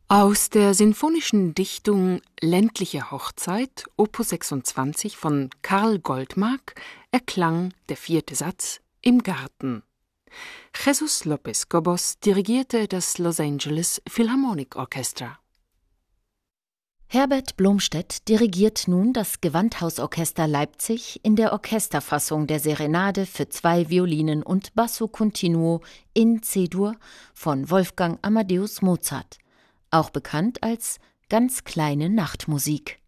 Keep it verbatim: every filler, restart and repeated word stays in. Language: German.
Aus der sinfonischen Dichtung »Ländliche Hochzeit« Opus sechsundzwanzig von Karl Goldmark erklang der vierte Satz »Im Garten«. Jesús López Cobos dirigierte das Los Angeles Philharmonic Orchestra. Herbert Blomstedt dirigiert nun das Gewandhausorchester Leipzig in der Orchesterfassung der Serenade für zwei Violinen und Basso Continuo in C-Dur von Wolfgang Amadeus Mozart, auch bekannt als Ganz kleine Nachtmusik.